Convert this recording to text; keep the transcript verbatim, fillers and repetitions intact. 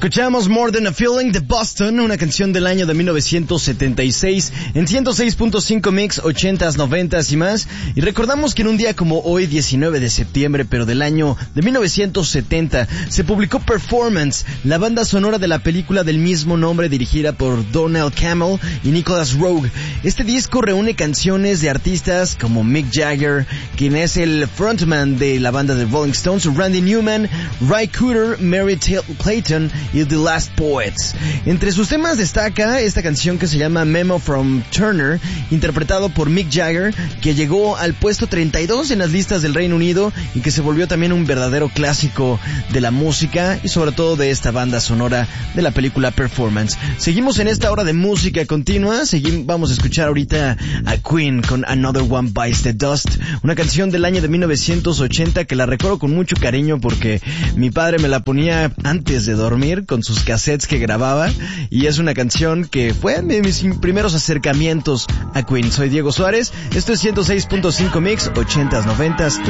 Escuchamos More Than a Feeling de Boston, una canción del año de mil novecientos setenta y seis, en ciento seis punto cinco Mix, ochentas, noventas y más. Y recordamos que en un día como hoy, diecinueve de septiembre, pero del año de mil novecientos setenta, se publicó Performance, la banda sonora de la película del mismo nombre dirigida por Darnell Campbell y Nicholas Roeg. Este disco reúne canciones de artistas como Mick Jagger, quien es el frontman de la banda de Rolling Stones, Randy Newman, Ry Cooder, Mary Clayton y The Last Poets. Entre sus temas destaca esta canción que se llama Memo from Turner, interpretado por Mick Jagger, que llegó al puesto treinta y dos en las listas del Reino Unido y que se volvió también un verdadero clásico de la música y sobre todo de esta banda sonora de la película Performance. Seguimos en esta hora de música continua. Seguimos, vamos a escuchar ahorita a Queen con Another One Bites the Dust, una canción del año de mil novecientos ochenta que la recuerdo con mucho cariño porque mi padre me la ponía antes de dormir con sus cassettes que grababa, y es una canción que fue de mis primeros acercamientos a Queen. Soy Diego Suárez, esto es ciento seis punto cinco Mix, ochentas, noventas.